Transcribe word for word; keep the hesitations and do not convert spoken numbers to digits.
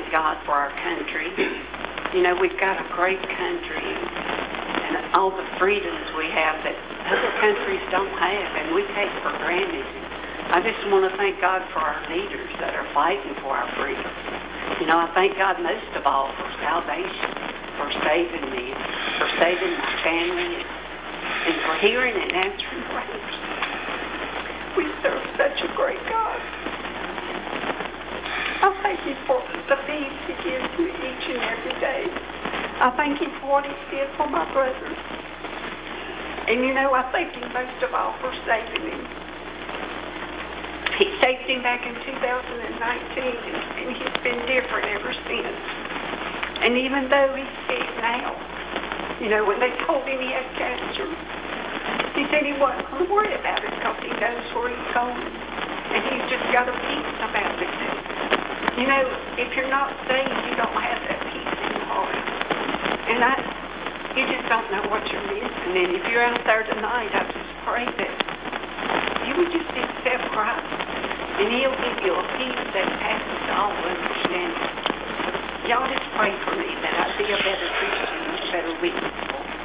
thank God for our country. You know, we've got a great country and all the freedoms we have that other countries don't have and we take for granted. I just want to thank God for our leaders that are fighting for our freedom. You know, I thank God most of all for salvation, for saving me, for saving my family, and for hearing and answering prayers. We serve such a great God. I thank Him for the peace He gives me each and every day. I thank Him for what He did for my brothers. And you know, I thank Him most of all for saving him. He saved him back in two thousand nineteen, and he's been different ever since. And even though he's sick now, you know, when they told him he had cancer, he said he wasn't going to worry about it because he knows where he's going. And he's just got a peace about it. You know, if you're not saved, you don't have that peace in your heart. And I, you just don't know what you're missing. And if you're out there tonight, I just pray that you would just accept Christ. And He'll give you a peace that passes all understanding. Y'all just pray for